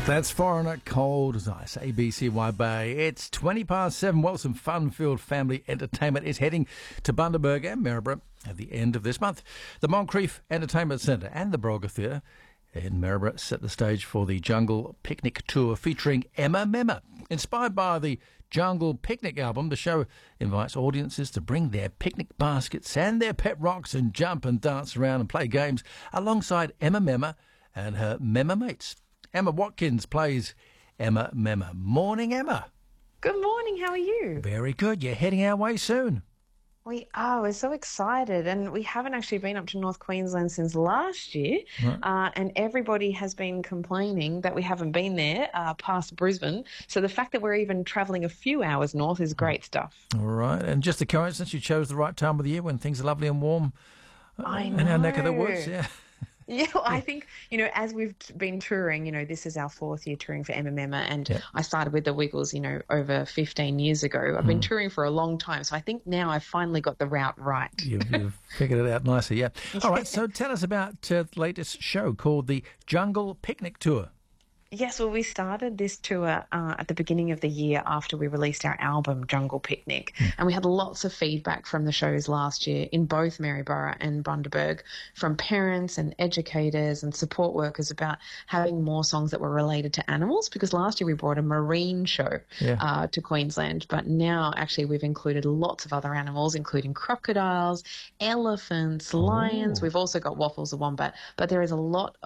That's Foreigner, Cold as Ice, ABCY Bay. It's 20 past 7. Well, some fun-filled family entertainment is heading to Bundaberg and Maryborough at the end of this month. The Moncrief Entertainment Centre and the Brolga Theatre in Maryborough set the stage for the Jungle Picnic Tour featuring Emma Memma. Inspired by the Jungle Picnic album, the show invites audiences to bring their picnic baskets and their pet rocks and jump and dance around and play games alongside Emma Memma and her Memma mates. Emma Watkins plays Emma Memma. Morning, Emma. Good morning. How are you? Very good. You're heading our way soon. We are. We're so excited. And we haven't actually been up to North Queensland since last year. Right. And everybody has been complaining that we haven't been there past Brisbane. So the fact that we're even travelling a few hours north is great stuff. All right. And just a coincidence, you chose the right time of the year when things are lovely and warm in our neck of the woods. Yeah. Yeah, well, I think, as we've been touring, this is our fourth year touring for Emma Memma, and I started with the Wiggles, over 15 years ago. I've been touring for a long time, so I think now I've finally got the route right. You've figured it out nicely, yeah. All right, so tell us about the latest show called the Jungle Picnic Tour. Yes, well, we started this tour at the beginning of the year after we released our album, Jungle Picnic, and we had lots of feedback from the shows last year in both Maryborough and Bundaberg from parents and educators and support workers about having more songs that were related to animals, because last year we brought a marine show to Queensland, but now actually we've included lots of other animals, including crocodiles, elephants, lions. We've also got Waffles the wombat, but there is a lot